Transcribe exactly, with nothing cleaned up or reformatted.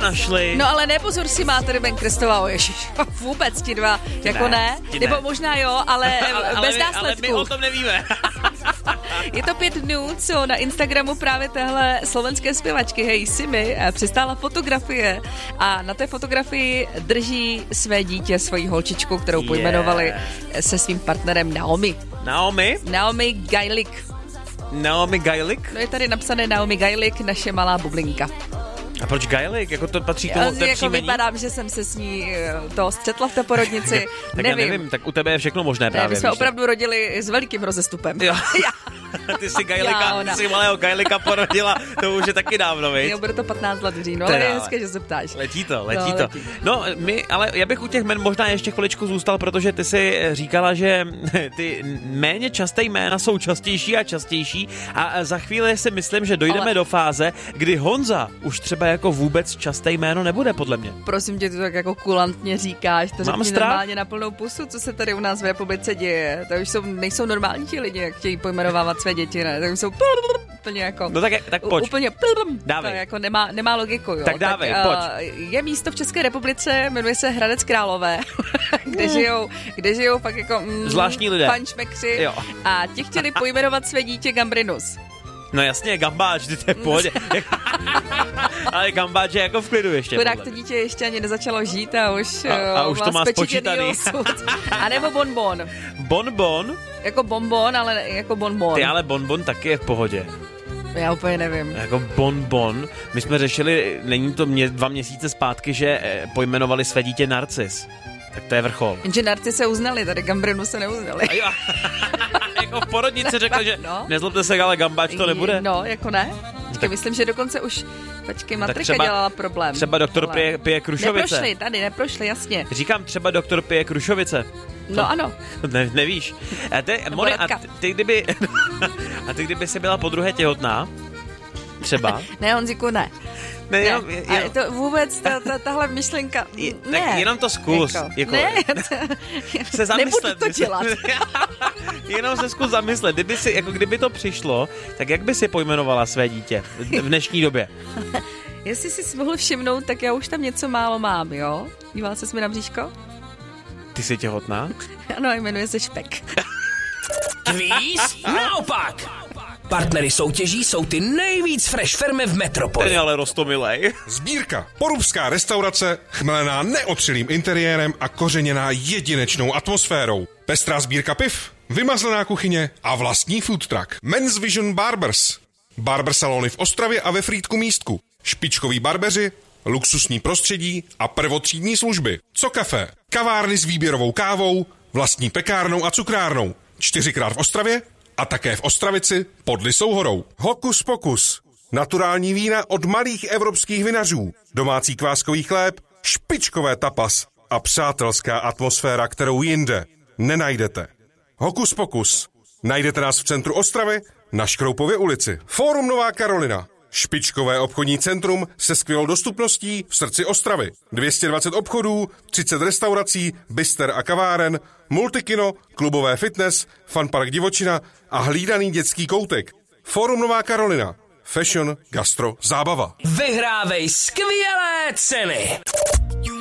našli. No ale ne, pozor si máte Ben Krestová, ježiš, vůbec ti dva, jako ne, ne nebo ne. možná jo, ale, ale bez my, následků. Ale my o tom nevíme. Je to pět dnů, co na Instagramu právě téhle slovenské zpěvačky Hej Simi přistála fotografie a na té fotografii drží své dítě, svoji holčičku, kterou Yeah. pojmenovali se svým partnerem Naomi. Naomi? Naomi Gajlik. Naomi Gajlik? No je tady napsané Naomi Gajlik, naše malá bublinka. A proč Gajlik? Jako to patří k Já tomu, si jako příjmení? vypadám, že jsem se s ní to střetla v té porodnici. Tak nevím. já nevím, tak u tebe je všechno možné právě. Ne, my jsme víš, opravdu rodili s velikým rozestupem. Jo. Ty si Gajlika, ty si malého Gajlika porodila, to už je taky dávno, viď? Jo, bude to patnáct let v říjnu, ale je hezké, že se ptáš. Letí to, letí no, to. Letí. No, my, ale já bych u těch jmen možná ještě chviličku zůstal, protože ty si říkala, že ty méně časté jména jsou častější a častější a za chvíli si myslím, že dojdeme ale... do fáze, kdy Honza už třeba jako vůbec časté jméno nebude, podle mě. Prosím tě, ty to tak jako kulantně říkáš, to Mám řekni strach? normálně na plnou pusu, co se tady u nás v republice děje. To už jsou, nejsou normální ti lidi, jak chtějí pojmenovávat své děti, ne? Tak už jsou úplně jako... No tak, tak pojď. Úplně dávej. To jako nemá, nemá logiku, jo. Tak dávej, tak, pojď. Uh, je místo v České republice, jmenuje se Hradec Králové, kde žijou, kde žijou fakt jako... Mm, zvláštní lidé. Pančmekři. Jo. A ti chtěli pojmenovat své dítě Gambrinus. No jasně, Gambáč, ty to je v pohodě. Ale Gambáč je jako v klidu ještě. Chudák to dítě ještě ani nezačalo žít a už, a, a už to má spočítaný. A nebo bonbon. Bonbon? Jako bonbon, ale jako bonbon. Ty, ale bonbon taky je v pohodě. Já úplně nevím. Jako bonbon. My jsme řešili, není to mě, dva měsíce zpátky, že eh, pojmenovali své dítě Narcis. Tak to je vrchol. Jenže Narci se uznali, tady Gambrinu se neuznali. A jo, jako v porodnici řekli, že no. Nezlobte se, ale Gambáč to nebude. No, jako ne. Tak myslím, že dokonce už, počkej, matrika třeba, dělala problém. Třeba doktor pije, pije Krušovice. Neprošli, tady neprošli, jasně. Říkám, třeba doktor pije Krušovice. No to, ano. Ne, nevíš. A ty, Moni, a ty, ty kdyby, a ty kdyby jsi byla podruhé těhotná, třeba. Ne, Honziku, ne. Ne, ne. jenom, jenom, a to vůbec, ta, ta, tahle myšlenka, je, ne. Tak jenom to zkus. Jako, jako, ne, se zamyslet. Nebudu to dělat. Jenom se zkus zamyslet. Kdyby, si, jako kdyby to přišlo, tak jak by si pojmenovala své dítě v dnešní době? Jestli jsi mohl všimnout, tak já už tam něco málo mám, jo? Dívala ses mi na bříško? Ty jsi těhotná? Ano, jmenuje se Špek. Kvíz naopak. Partnery soutěží jsou ty nejvíc fresh firmy v metropoli. Ten je ale roztomilej. Sbírka. Porubská restaurace, chmelená neotřelým interiérem a kořeněná jedinečnou atmosférou. Pestrá sbírka piv, vymazlená kuchyně a vlastní food truck. Men's Vision Barbers. Barber salony v Ostravě a ve Frýdku Místku. Špičkoví barbeři, luxusní prostředí a prvotřídní služby. Co kafe? Kavárny s výběrovou kávou, vlastní pekárnou a cukrárnou. Čtyřikrát v Ostravě a také v Ostravici pod Lisou horou. Hokus pokus. Naturální vína od malých evropských vinařů. Domácí kváskový chléb, špičkové tapas a přátelská atmosféra, kterou jinde nenajdete. Hokus pokus. Najdete nás v centru Ostravy na Škroupově ulici. Fórum Nová Karolina. Špičkové obchodní centrum se skvělou dostupností v srdci Ostravy. dvě stě dvacet obchodů, třicet restaurací, bister a kaváren, multikino, klubové fitness, funpark divočina a hlídaný dětský koutek. Fórum Nová Karolina. Fashion, gastro, zábava. Vyhrávej skvělé ceny.